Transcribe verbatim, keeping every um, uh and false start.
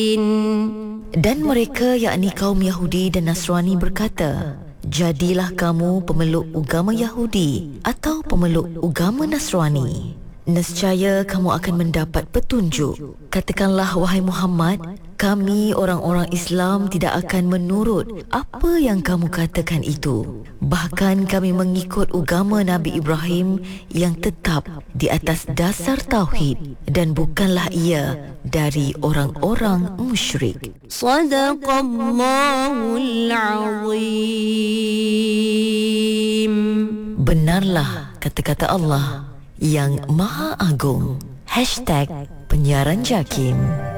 Dan mereka, yakni kaum Yahudi dan Nasrani berkata, jadilah kamu pemeluk agama Yahudi atau pemeluk agama Nasrani. Nescaya kamu akan mendapat petunjuk. Katakanlah, wahai Muhammad, kami orang-orang Islam tidak akan menurut apa yang kamu katakan itu. Bahkan kami mengikut agama Nabi Ibrahim yang tetap di atas dasar tauhid, dan bukanlah ia dari orang-orang musyrik. Sadaqallahul Azim. Benarlah kata-kata Allah yang Maha Agung. Hashtag Penyiaran Jakim.